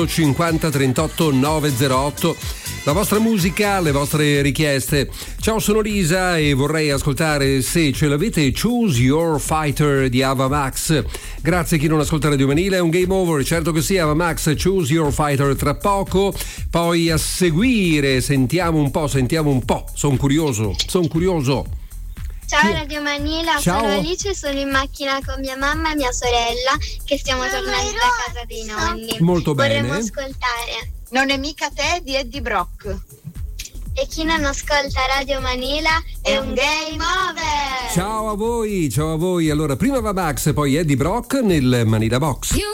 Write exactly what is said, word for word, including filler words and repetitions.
cinquanta trentotto novecentotto. La vostra musica, le vostre richieste. Ciao, sono Lisa e vorrei ascoltare, se ce l'avete, Choose Your Fighter di Ava Max. Grazie a chi non ascolta Radio Manila, è un game over, certo che sì. Ava Max, Choose Your Fighter tra poco. Poi a seguire, sentiamo un po', sentiamo un po'. Sono curioso, sono curioso. Ciao Radio Manila, Ciao. Sono Alice, sono in macchina con mia mamma e mia sorella che stiamo tornando da casa dei nonni. Molto bene. Vorremmo ascoltare Non è mica te di Eddie Brock. E chi non ascolta Radio Manila è un game over. Ciao a voi, ciao a voi. Allora, prima va Max, poi Eddie Brock nel Manila Box.